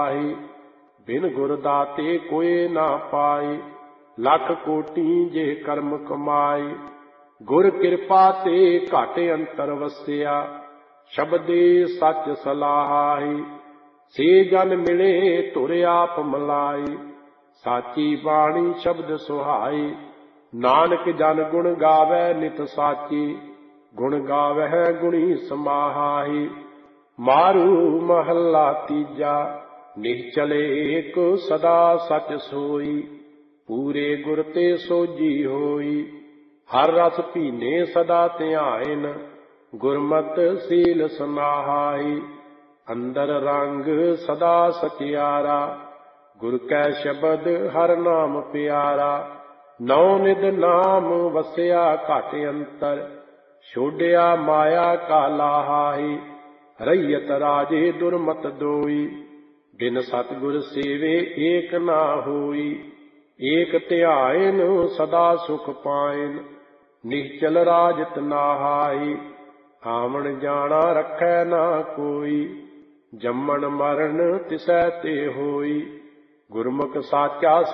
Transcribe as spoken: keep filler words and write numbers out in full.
बिन गुर दाते कोई ना पाए, लख कोटि जे कर्म कमाए। गुर कृपा ते घट अंतर वसिया, शब्दे सच सलाही। से जन मिले धुर आप मिलाई, साची बाणी शब्द सुहाई। नानक जन गुण गावै नित साची, गुण गावै गुणी समाहाई। मारू महला तीजा, निश्चल एक सदा सच सोई। पूरे गुर ते सोजी होई, हर रस पीने सदा ध्यान। गुरमत सील समाहाई, अंदर रंग सदा सचियारा। गुर कै शब्द हर नाम प्यारा। नौ निध नाम वसिया घट अंतर, छोड़िया माया का लाहाई। रैयत राजे दुरमत दोई, बिन सतगुर सेवे एक ना होई। एक ध्यान सदा सुख पाइन, निश्चल राजत नाहाई। आवन जाना रखै ना कोई, जम्मन मरण तिसै ते होई। गुरमुख साचा